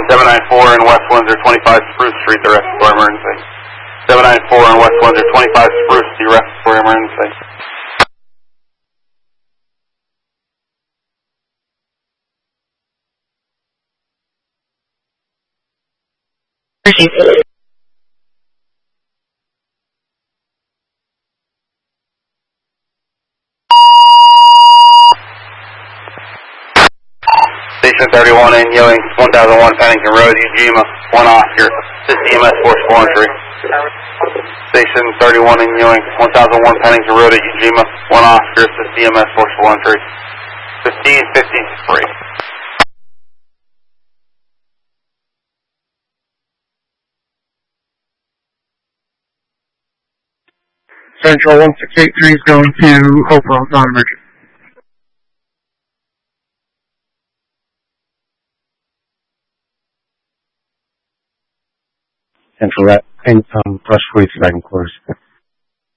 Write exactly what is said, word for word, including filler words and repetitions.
seven nine four in West Windsor, twenty-five Spruce Street, the respiratory emergency. seven nine four in West Windsor, twenty-five Spruce, the respiratory emergency. Station thirty-one in Ewing, one thousand one Pennington Road, Ujima, one Oscar, this E M S forcible entry. Station thirty-one in Ewing, one thousand one Pennington Road at Ujima, one Oscar, this E M S forcible entry. fifteen fifty-three. Central one six eight three is going to Hopewell, non-emergent. Central, and um, plus forty-second close.